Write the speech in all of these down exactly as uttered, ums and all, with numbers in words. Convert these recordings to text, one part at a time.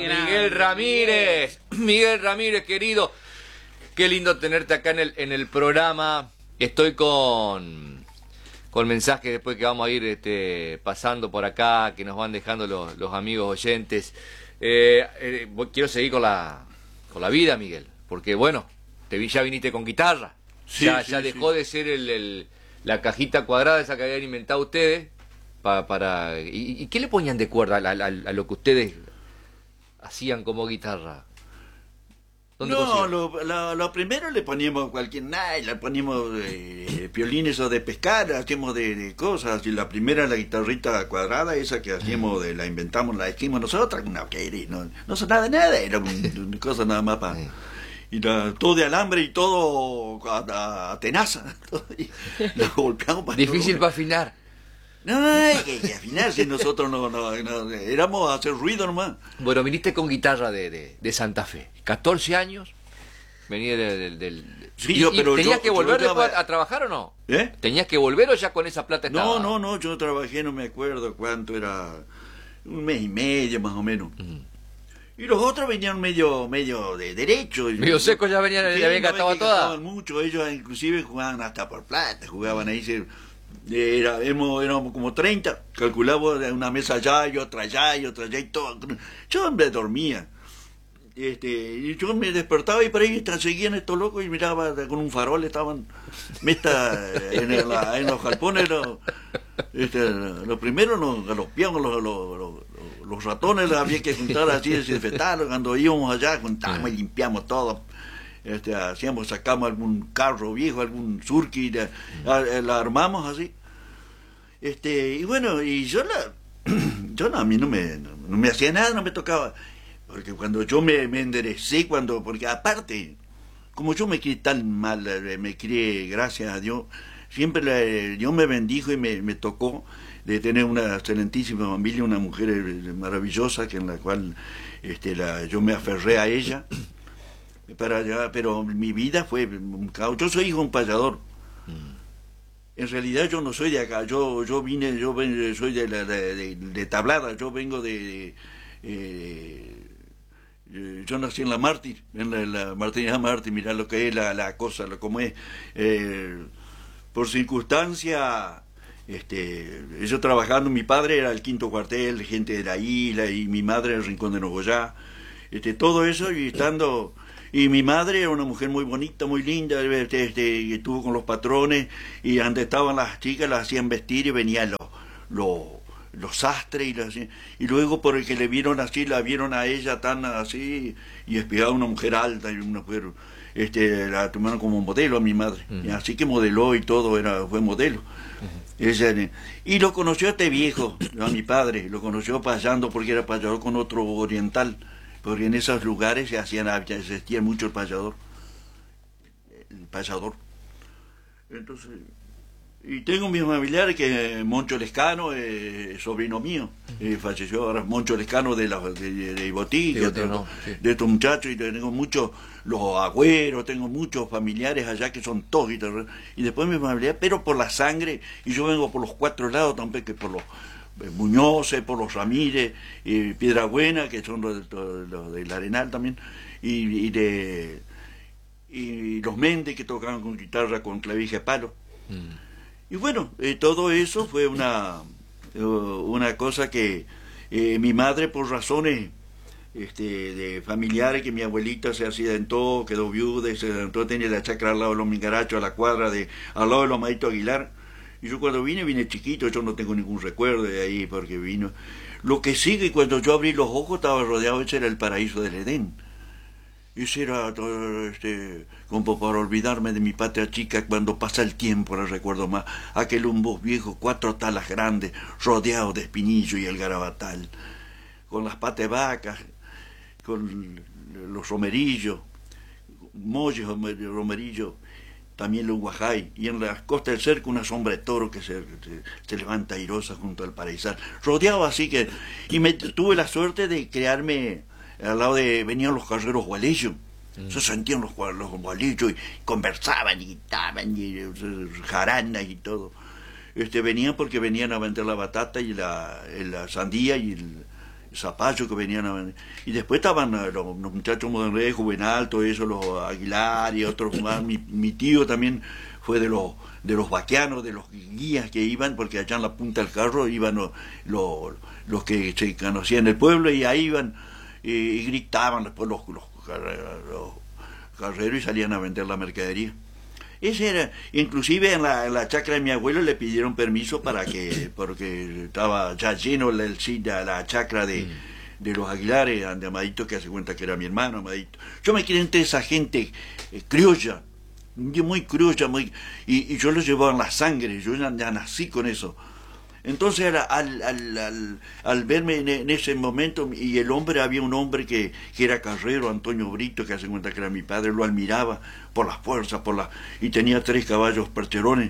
Miguel Ramírez. Miguel Ramírez, querido. Qué lindo tenerte acá en el, en el programa. Estoy con, con mensajes después que vamos a ir este, pasando por acá, que nos van dejando los, los amigos oyentes. Eh, eh, quiero seguir con la, con la vida, Miguel, porque bueno, te vi, ya viniste con guitarra. Sí, ya sí, ya sí. dejó de ser el, el, la cajita cuadrada esa que habían inventado ustedes. Pa, para ¿y, ¿Y qué le ponían de cuerda a, a, a lo que ustedes hacían como guitarra? No, lo, lo, lo primero le poníamos cualquier nada, le poníamos eh, piolines o de pescar, hacíamos de, de cosas. Y la primera, la guitarrita cuadrada, esa que hacíamos, de, la inventamos, la hicimos nosotros, no, que no, no sonaba nada, era una cosa nada más para... Y la, todo de alambre y todo a, a tenaza. Y lo golpeamos para difícil para afinar. No, hay que, que afinar, si nosotros no, no, no, éramos a hacer ruido nomás. Bueno, viniste con guitarra de, de, de Santa Fe, catorce años, venía del... del, del... Sí, ¿Y, yo, pero ¿Tenías yo, que volver yo después a, a trabajar o no? ¿Eh? ¿Tenías que volver o ya con esa plata estaba? No, no, no, yo trabajé, no me acuerdo cuánto era, un mes y medio más o menos. Uh-huh. Y los otros venían medio medio de derecho. Medio secos, ya venían, sí, ya habían gastado toda. Mucho, ellos inclusive jugaban hasta por plata, jugaban ahí, se, era, éramos, éramos como treinta, calculaba una mesa allá y otra allá y otra allá y todo. Yo me dormía. Este, y yo me despertaba y por ahí seguían estos locos y miraba con un farol, estaban meta en, el, en los galpones. Lo, este, lo primero nos galopeamos los, los, los, los ratones, había que juntar así, desinfectarlos. Cuando íbamos allá, juntábamos y limpiamos todo. Este, hacíamos, sacamos algún carro viejo, algún surki, la, la, la armamos así. Este, y bueno, y yo la, yo no, a mí no me, no, no me hacía nada, no me tocaba. Porque cuando yo me, me enderecé, cuando, porque aparte, como yo me crié tan mal, me crié, gracias a Dios, siempre la, Dios me bendijo y me, me tocó de tener una excelentísima familia, una mujer maravillosa, que en la cual este, la, yo me aferré a ella, para allá, pero mi vida fue un caos. Yo soy hijo de un payador. En realidad yo no soy de acá, yo yo vine, yo ven, soy de, la, de, de, de Tablada, yo vengo de... de eh, yo nací en la Mártir, en la, la Martinidad Mártir, mirá lo que es la, la cosa, lo como es. Eh, por circunstancia, este, yo trabajando, mi padre era el quinto cuartel, gente de la isla, y mi madre el Rincón de Nogoyá, este, todo eso, y estando... Y mi madre era una mujer muy bonita, muy linda, este, este, estuvo con los patrones, y donde estaban las chicas las hacían vestir y venían los... los los sastres y, las, y luego por el que le vieron así, la vieron a ella tan así, y espiaba una mujer alta y una mujer, este, la tomaron como modelo a mi madre, uh-huh. Y así que modeló y todo, era fue modelo. Uh-huh. Ella, y lo conoció este viejo, a mi padre, lo conoció payando porque era payador con otro oriental, porque en esos lugares se hacían, se existía mucho el payador, el payador. Entonces... Y tengo mis familiares que Moncho Lescano es eh, sobrino mío, eh, falleció ahora Moncho Lescano de la de, de Ibotí, de, de, no, sí. de estos muchachos, y tengo muchos, los agüeros, tengo muchos familiares allá que son todos, y, y después mis familiares, pero por la sangre, y yo vengo por los cuatro lados también, que por los eh, Muñoces, por los Ramírez, y Piedrabuena, que son los, los, los del Arenal también, y, y de y los Méndez, que tocaban con guitarra, con clavija de palo. Mm. Y bueno, eh, todo eso fue una, uh, una cosa que eh, mi madre, por razones este, de familiares, que mi abuelita se accidentó, quedó viuda, y se accidentó, tenía la chacra al lado de los Mingarachos, a la cuadra, de al lado de los Maito Aguilar. Y yo cuando vine, vine chiquito, yo no tengo ningún recuerdo de ahí, porque vino. Lo que sigue, cuando yo abrí los ojos, estaba rodeado, ese era el paraíso del Edén. Ese era todo, este, como para olvidarme de mi patria chica, cuando pasa el tiempo, no recuerdo más, aquel humbos viejo, cuatro talas grandes, rodeados de espinillo y el garabatal, con las patas vacas, con los romerillos, molles, romerillos, también los guajay, y en las costas del cerco una sombra de toro que se, se, se levanta airosa junto al paraíso, rodeado así que, y me tuve la suerte de crearme... Al lado de venían los carreros gualillos, mm. se sentían los, los gualillos y conversaban y gritaban y, y jaranas y todo. Este, venían porque venían a vender la batata y la, la sandía y el, zapallos que venían a vender. Y después estaban eh, los, los muchachos Modernés, Juvenal, todo eso, los Aguilar y otros más. Mi, mi tío también fue de los de los vaqueanos, de los guías que iban, porque allá en la punta del carro iban los, los, los que se conocían el pueblo, y ahí iban y, y gritaban después los, los, los carreros y salían a vender la mercadería. Ese era, inclusive en la, en la chacra de mi abuelo le pidieron permiso para que, porque estaba ya lleno el, el, la, la chacra de, de los Aguilares, de Amadito, que hace cuenta que era mi hermano, Amadito. Yo me quedé entre esa gente eh, criolla, muy criolla, muy, y, y yo lo llevaba en la sangre, yo ya, ya nací con eso. Entonces al, al, al, al, al verme en, en ese momento, y el hombre, había un hombre que, que era carrero, Antonio Brito, que hace cuenta que era mi padre, lo admiraba por las fuerzas, por la, y tenía tres caballos percherones,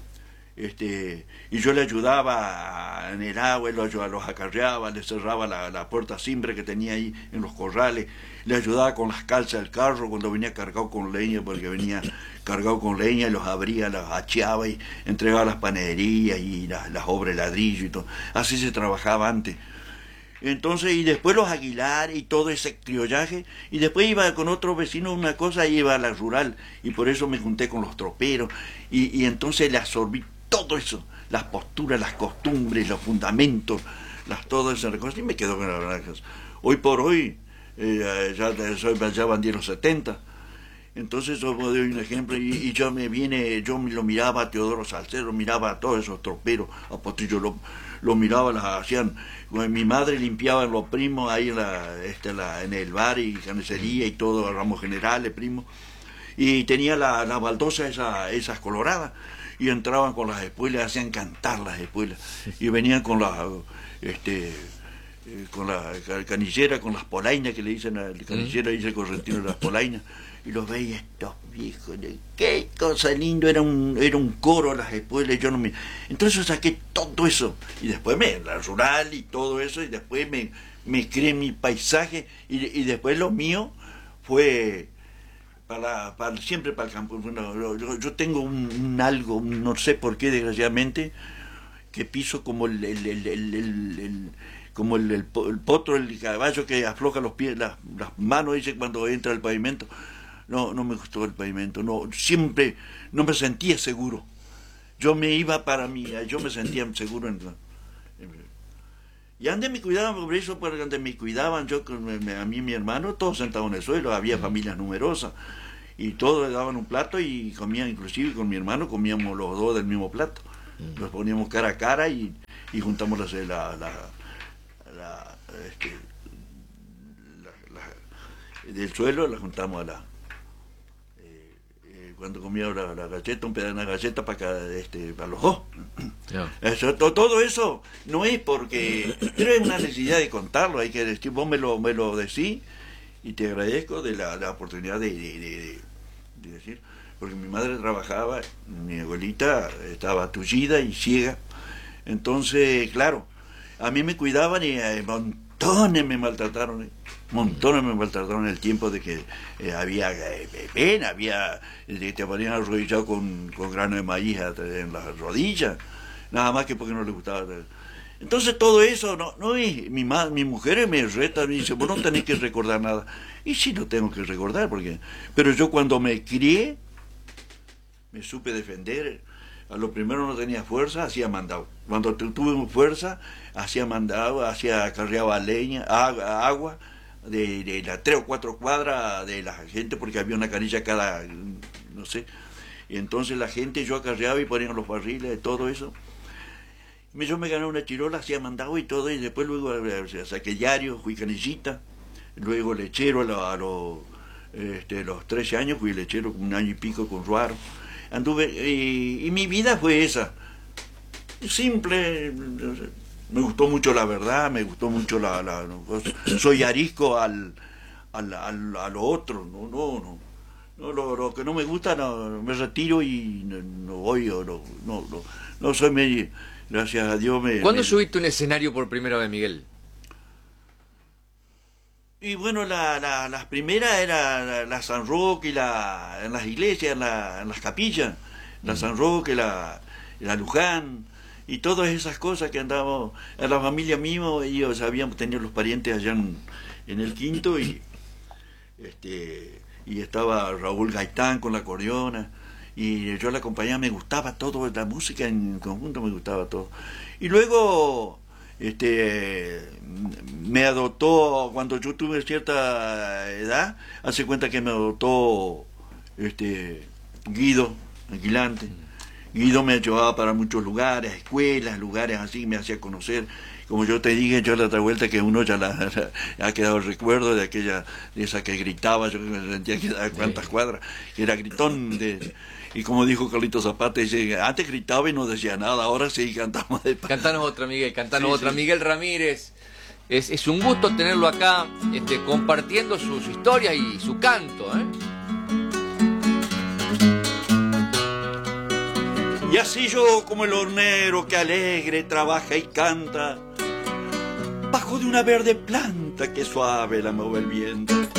este, y yo le ayudaba en el agua, los, los acarreaba, le cerraba la, la puerta simbre que tenía ahí en los corrales, le ayudaba con las calzas del carro cuando venía cargado con leña, porque venía cargado con leña, y los abría, los hacheaba y entregaba las panaderías y las, las obras de ladrillo y todo. Así se trabajaba antes. Entonces, y después los Aguilar y todo ese criollaje, y después iba con otros vecinos una cosa, iba a la rural, y por eso me junté con los troperos, y, y entonces le absorbí todo eso, las posturas, las costumbres, los fundamentos, las, todo esas cosas, y me quedo con las granjas. Hoy por hoy, eh, ya, ya van de los setenta, entonces yo doy un ejemplo, y, y yo me viene, yo lo miraba a Teodoro Salcedo, miraba a todos esos troperos, a Potrillo lo, lo miraba, las hacían, mi madre limpiaba los primos ahí en, la, este, la, en el bar y carnicería y todo, ramos generales, primos, y tenía la, la baldosa esa, esas coloradas, y entraban con las espuelas, hacían cantar las espuelas, y venían con la, este, con la canillera, con las polainas que le dicen a la canillera, dice el correntino de las polainas, y los veía estos viejos, qué cosa lindo, era un, era un coro las espuelas, yo no me... Entonces saqué todo eso, y después me, la rural y todo eso, y después me, me creé mi paisaje, y, y después lo mío fue para, para siempre para el campo. Bueno, yo, yo tengo un, un algo, un, no sé por qué, desgraciadamente, que piso como el, el, el, el, el, el como el, el, el potro, el caballo que afloja los pies, las, las manos, dice, cuando entra al pavimento. No, no me gustó el pavimento, no, siempre no me sentía seguro. Yo me iba para mí, yo me sentía seguro en, en y antes me cuidaban, por eso, porque antes me cuidaban, yo, a mí y mi hermano, todos sentados en el suelo, había familias numerosas, y todos le daban un plato y comían, inclusive con mi hermano comíamos los dos del mismo plato. Nos poníamos cara a cara y, y juntamos la, la, la, la, este, la, la del suelo, la juntamos a la... cuando comía la, la galleta, un pedazo de una galleta para, cada, este, para los dos. Yeah. Eso, to, todo eso no es porque, pero es una necesidad de contarlo, hay que decir, vos me lo, me lo decís, y te agradezco de la, la oportunidad de, de, de, de decir, porque mi madre trabajaba, mi abuelita estaba tullida y ciega, entonces, claro, a mí me cuidaban y eh, montones me maltrataron, eh. montones me maltrataron en el tiempo de que eh, había eh, pena, había, eh, te ponían arrodillado con, con grano de maíz en las rodillas, nada más que porque no le gustaba. Entonces todo eso, no, no es, mi, ma, mi mujer me reta, me dice, vos no tenés que recordar nada. Y sí lo tengo que recordar, porque, pero yo cuando me crié, me supe defender. A lo primero no tenía fuerza, hacía mandado. Cuando tuve fuerza, hacía mandado, hacía, acarreaba leña, agua, agua de, de las tres o cuatro cuadras de la gente, porque había una canilla cada, no sé. Y entonces la gente, yo acarreaba y ponía los barriles, todo eso. Yo me gané una chirola, hacía mandado y todo, y después luego o sea, saqué diario, fui canillita, luego lechero a, lo, a los, este, los trece años, fui lechero un año y pico con Ruaro. Anduve, y, y mi vida fue esa, simple, me gustó mucho la verdad, me gustó mucho la, la soy arisco al, al, al, a lo otro, no, no, no, no lo, lo que no me gusta, no, me retiro y no, no voy, no, no, no, no soy medio, gracias a Dios me... ¿Cuándo me, subiste un escenario por primera vez, Miguel? Y bueno, la, la, las primeras eran la, la San Roque, y la, en las iglesias, en, la, en las capillas, la San Roque, la, la Luján, y todas esas cosas que andábamos, a la familia misma, ellos habíamos tenido los parientes allá en, en el Quinto, y este y estaba Raúl Gaitán con la acordeona, y yo la acompañaba, me gustaba todo, la música en conjunto me gustaba todo. Y luego este me adoptó, cuando yo tuve cierta edad, hace cuenta que me adoptó este Guido Aguilante. Guido me llevaba para muchos lugares, escuelas, lugares así, me hacía conocer. Como yo te dije, yo la otra vuelta que uno ya, la, la, ha quedado el recuerdo de aquella, de esa que gritaba, yo me sentía que daba cuántas cuadras, que era gritón. De, y como dijo Carlito Zapata, dice, antes gritaba y no decía nada, ahora sí cantamos de... Cantanos otra, Miguel, cantanos Sí, otra. sí. Miguel Ramírez, es, es un gusto tenerlo acá, este, compartiendo su, su historia y su canto, ¿eh? Y así yo, como el hornero que alegre trabaja y canta, bajo de una verde planta que suave la mueve el viento.